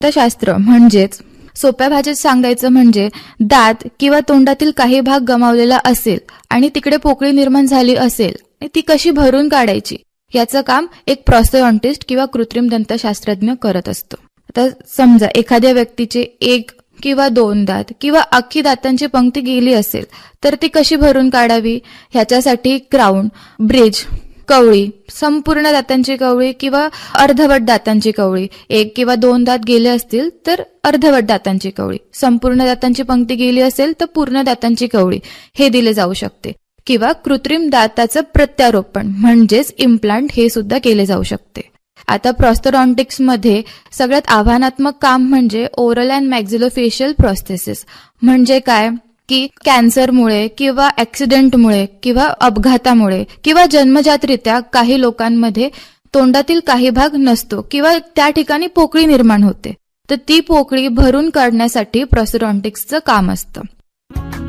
दंतशास्त्र म्हणजेच सोप्या भाषेत सांगायचं म्हणजे दात किंवा तोंडातील काही भाग गमावलेला असेल आणि तिकडे पोकळी निर्माण झाली असेल ती कशी भरून काढायची याचं काम एक प्रॉस्थोडॉन्टिस्ट किंवा कृत्रिम दंतशास्त्रज्ञ करत असतो. आता समजा एखाद्या व्यक्तीचे 1 किंवा 2 दात किंवा अख्खी दातांची पंक्ती गेली असेल तर ती कशी भरून काढावी ह्याच्यासाठी क्राउन, ब्रिज, कवळी, संपूर्ण दातांची कवळी किंवा अर्धवट दातांची कवळी, 1 किंवा 2 दात गेले असतील तर अर्धवट दातांची कवळी, संपूर्ण दातांची पंक्ती गेली असेल तर पूर्ण दातांची कवळी हे दिले जाऊ शकते. किंवा कृत्रिम दाताचं प्रत्यारोपण म्हणजेच इम्प्लांट हे सुद्धा केले जाऊ शकते. आता प्रॉस्थोडॉन्टिक्समध्ये सगळ्यात आव्हानात्मक काम म्हणजे ओरल अँड मॅक्झिलोफेशियल प्रोस्थेसिस. म्हणजे काय की कॅन्सरमुळे किंवा ऍक्सिडेंटमुळे किंवा अपघातामुळे किंवा जन्मजातरित्या काही लोकांमध्ये तोंडातील काही भाग नसतो किंवा त्या ठिकाणी पोकळी निर्माण होते, तर ती पोकळी भरून काढण्यासाठी प्रॉस्थोडॉन्टिक्सचं काम असतं.